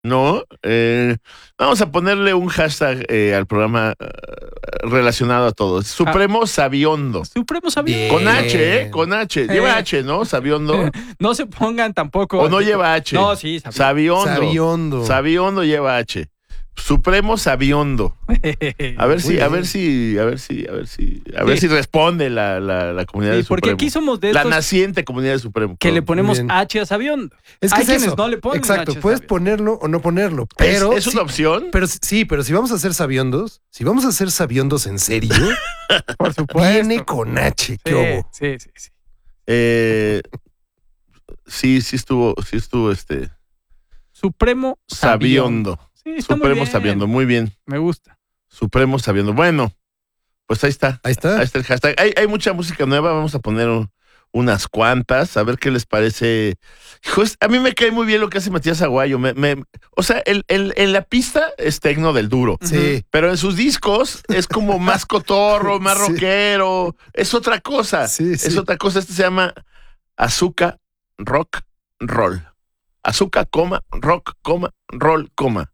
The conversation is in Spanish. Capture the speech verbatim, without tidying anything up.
¿no? Eh, vamos a ponerle un hashtag eh, al programa eh, relacionado a todo. Supremo Sabiondo. Supremo Sabiondo. Con H, ¿eh? Con H. Lleva H, ¿no? Sabiondo. No se pongan tampoco. O no lleva H. No, sí, Sabiondo. Sabiondo. Sabiondo lleva H. Supremo Sabiondo. A ver si, a ver si, a ver si, a ver si, a ver Sí. si responde la, la, la comunidad Sí, de Supremo. porque aquí somos de La estos naciente comunidad de Supremo. que le perdón. ponemos Bien. H a Sabiondo. Es que Hay es quienes eso. no le ponen Exacto, H a puedes Sabiondo. ponerlo o no ponerlo, ¿Es, pero es una sí, opción? pero sí, pero si vamos a hacer sabiondos, si vamos a hacer sabiondos en serio, Por supuesto. viene con H, ¿qué Sí, hubo? sí, sí, sí. Eh, sí, sí estuvo, sí estuvo este Supremo Sabiondo. Sabiondo. Sí, está muy Supremo bien. Sabiondo, muy bien. Me gusta. Supremo Sabiondo. Bueno, pues ahí está. Ahí está. Ahí está el hashtag. Hay, hay mucha música nueva, vamos a poner un- unas cuantas, a ver qué les parece. Hijo, es- a mí me cae muy bien lo que hace Matías Aguayo. Me, me- o sea, el, el- en la pista es tecno del duro. Sí. Pero en sus discos es como más cotorro, más Sí. rockero. Es otra cosa. Sí, Es sí. otra cosa. Este se llama Azúcar Rock Roll. Azúcar, coma, rock, coma, roll, coma.